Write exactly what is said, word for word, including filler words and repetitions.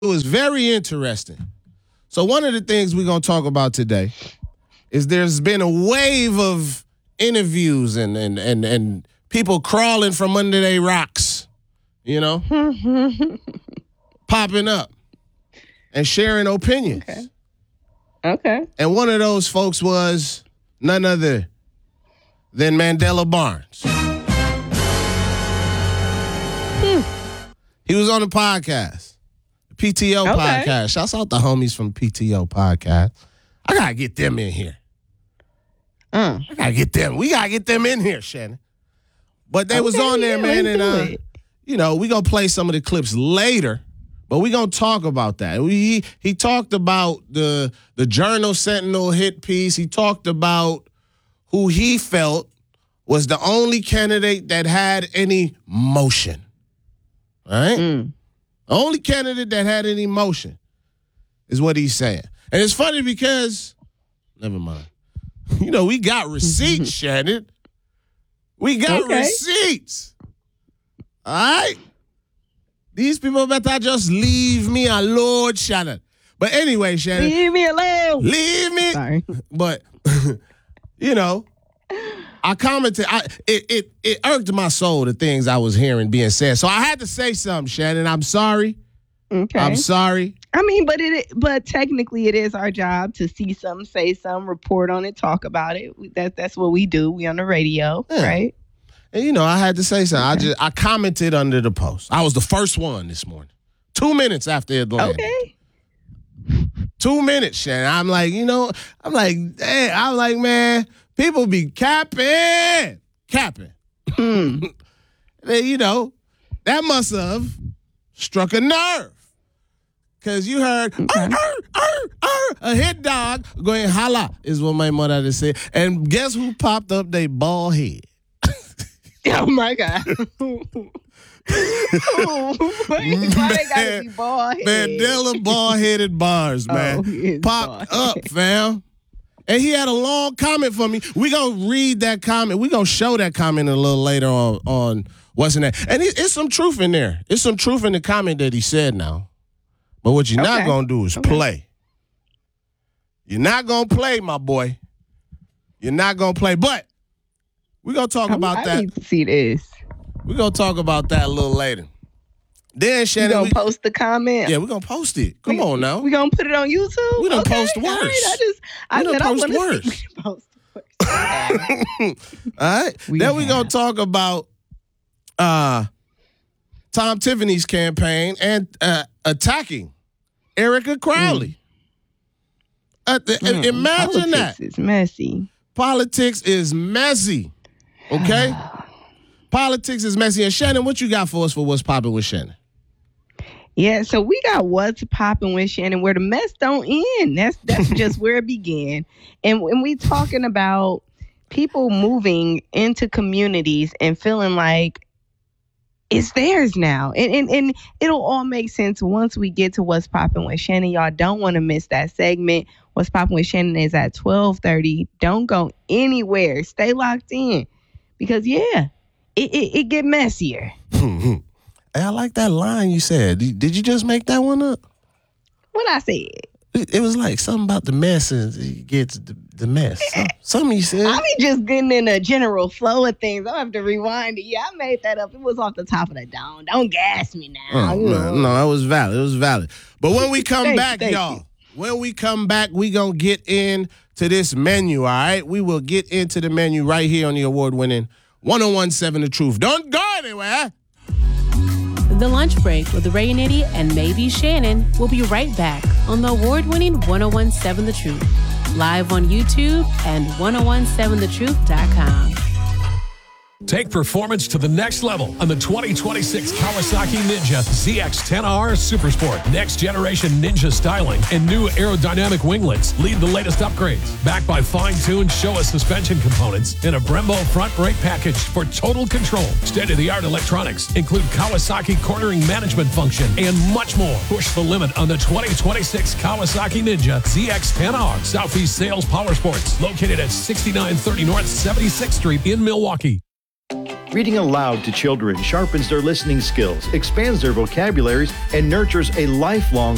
It was very interesting. So one of the things we're going to talk about today is there's been a wave of interviews and and and, and people crawling from under their rocks, you know, popping up and sharing opinions. Okay. Okay. And one of those folks was none other than Mandela Barnes. Hmm. He was on the podcast, the P T O okay. podcast. Shouts out the homies from P T O podcast. I got to get them in here. Mm. I got to get them. We got to get them in here, Shannon. But they okay, was on there, yeah, man, and, uh, you know, we going to play some of the clips later. But we're going to talk about that. We, he talked about the the Journal Sentinel hit piece. He talked about who he felt was the only candidate that had any motion. All right? Mm. The only candidate that had any motion is what he's saying. And it's funny because, never mind. You know, we got receipts, Shannon. We got okay. receipts. All right? These people better just leave me alone, Shannon. But anyway, Shannon. Leave me alone. Leave me. Sorry. But, you know, I commented. I, it, it, it irked my soul, the things I was hearing being said. So I had to say something, Shannon. I'm sorry. Okay. I'm sorry. I mean, but it, but technically it is our job to see something, say something, report on it, talk about it. That, that's what we do. We on the radio, yeah. right? And, you know, I had to say something. Okay. I just I commented under the post. I was the first one this morning. Two minutes after it landed. Okay. Two minutes, Shannon. I'm like, you know, I'm like, hey, I'm like, man, people be capping. Capping. Hmm. Then, you know, that must have struck a nerve. Because you heard, okay. arr, arr, arr, arr, a hit dog going holla, is what my mother just said. And guess who popped up their bald head? Oh, my God. oh, why they gotta be bald-headed? Mandela bald-headed Barnes, man. Oh, popped up, fam. And he had a long comment for me. We gonna read that comment. We gonna show that comment a little later on, on what's in that. And it, it's some truth in there. It's some truth in the comment that he said now. But what you're okay. not gonna do is okay. play. You're not gonna play, my boy. You're not gonna play. But we're going to talk I, about I that. I need to see this. We're going to talk about that a little later. Then, Shannon. You going to post the comment? Yeah, we're going to post it. Come we, on now. We're going to put it on YouTube? We done okay. post worse. All right. I just, I we said done I post worse. See, we post worse. All right. We then we're going to talk about uh, Tom Tiffany's campaign and uh, attacking Erica Crowley. Mm. Uh, th- mm. Imagine Politics that. It's messy. Politics is messy. Okay? Politics is messy. And Shannon, what you got for us for What's Popping with Shannon? Yeah, so we got What's Popping with Shannon, where the mess don't end. That's that's just where it began. And when we talking about people moving into communities and feeling like it's theirs now. And, and, and it'll all make sense once we get to What's Popping with Shannon. Y'all don't want to miss that segment. What's Popping with Shannon is at twelve thirty. Don't go anywhere. Stay locked in. Because, yeah, it, it, it get messier. Hey, I like that line you said. Did you just make that one up? What I said? It, it was like something about the mess and it gets the, the mess. Some, something you said. I be just getting in a general flow of things. I have to rewind it. Yeah, I made that up. It was off the top of the dome. Don't gas me now. Oh, you know. No, no, that was valid. It was valid. But when we come thank back, you, y'all, you. when we come back, we going to get into this menu, all right? We will get into the menu right here on the award-winning one oh one point seven The Truth. Don't go anywhere. The Lunch Break with Ray Nitty and maybe Shannon will be right back on the award-winning one oh one point seven The Truth. Live on YouTube and ten seventeen the truth dot com. Take performance to the next level on the twenty twenty-six Kawasaki Ninja Z X ten R Supersport. Next generation Ninja styling and new aerodynamic winglets lead the latest upgrades. Backed by fine-tuned Showa suspension components and a Brembo front brake package for total control. State-of-the-art electronics include Kawasaki cornering management function and much more. Push the limit on the twenty twenty-six Kawasaki Ninja Z X ten R. Southeast Sales Power Sports, located at sixty-nine thirty North seventy-sixth Street in Milwaukee. Reading aloud to children sharpens their listening skills, expands their vocabularies, and nurtures a lifelong